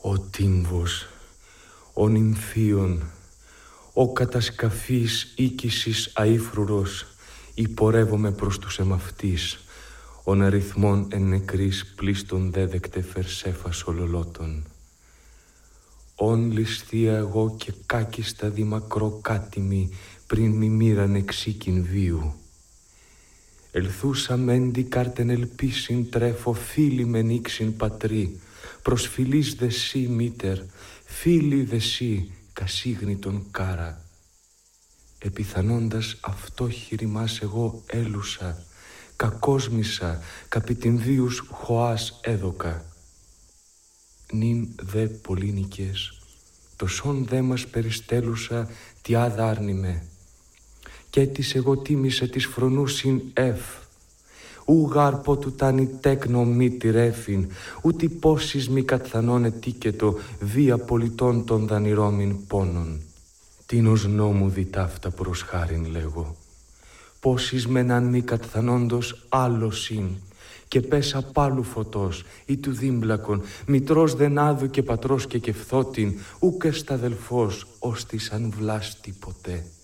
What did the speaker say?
Ο τύμβος, ο νυμφίων, ο κατασκαφής οίκησης αήφρουρος, υπορεύομαι προς τους εμαυτής, ον αριθμόν εν νεκρής πλήστον δέδεκτε φερσέφας ολολότων. Ον ληστεία εγώ και κάκιστα δημακρό κάτιμη, πριν μη μοίραν εξήκην βίου. Ελθούσα μέντι κάρτεν ελπίσιν τρέφω, φίλοι με νίξιν πατρί, προσφυλής δε σύ μήτερ, φίλοι δε σύ κασίγνητον κάρα. Επιθανώντας αυτό χειριμάς εγώ έλουσα, κακόσμησα, καπί την βίους χωάς έδωκα. Νυν δε πολύνικες, τοσόν δε μας περιστέλουσα, τι άδαρνημε. Κι έτης εγώ τίμησα της φρονούσιν εφ. Ου γάρπο του τάνι τέκνο μη τη ρέφην, ούτι πόσις μη κατθανών ετίκετο βία πολιτών των δανειρώμην πόνων. Τίνος νόμου δι' ταύτα προς χάριν λέγω. Πόσις μεναν μη κατθανόντος άλλος ειν, και πέσα πάλου φωτός ή του δίμπλακον, μητρός δεν άδου και πατρός και κεφθότην, ούκ εστ αδελφός ως της αν βλάστη ποτέ.